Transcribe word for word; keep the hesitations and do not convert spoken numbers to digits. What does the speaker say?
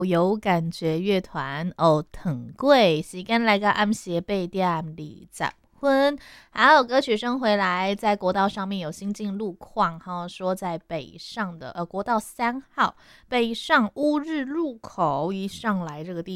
有感觉乐团哦，很贵。时间来个暗时八点二十分。好，歌曲声回来，在国道上面有新进路况哈，说在北上的呃国道三号北上乌日路口一上来这个地